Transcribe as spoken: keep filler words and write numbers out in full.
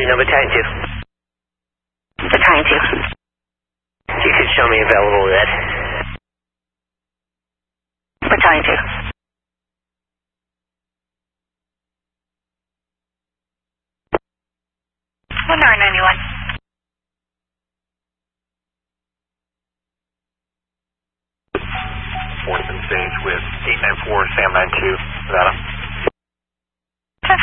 number Battalion two. Battalion two. You could show me available red. Battalion two. one nine nine one. Fourth and stage with eight nine four, Sam nine two, Nevada.